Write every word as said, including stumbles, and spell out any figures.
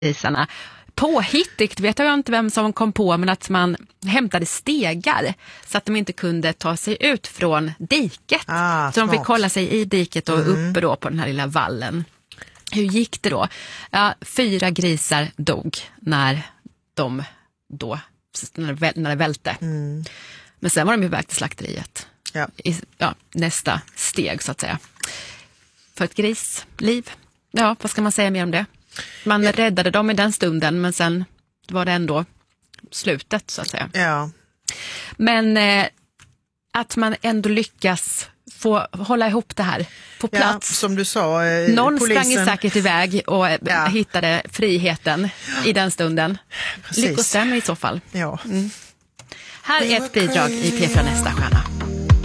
grisarna. Påhittigt vet jag inte vem som kom på, men att man hämtade stegar så att de inte kunde ta sig ut från diket. Ah, så de smart. fick hålla sig i diket och Mm. uppe då på den här lilla vallen. Hur gick det då? Ja, fyra grisar dog när de då när det, väl, när det välte. Mm. Men sen var de ju iväg till slakteriet. Ja. I, ja, nästa steg så att säga. För ett grisliv. Ja, vad ska man säga mer om det? Man ja. räddade dem i den stunden, men sen var det ändå slutet så att säga. Ja. Men eh, att man ändå lyckas få hålla ihop det här på plats. Ja, som du sa, eh, någon polisen... sprang säkert iväg och ja. hittade friheten i den stunden. Precis. Lyckosam i så fall. Ja. Mm. Här är ett bidrag i P fyra Nästa stjärna.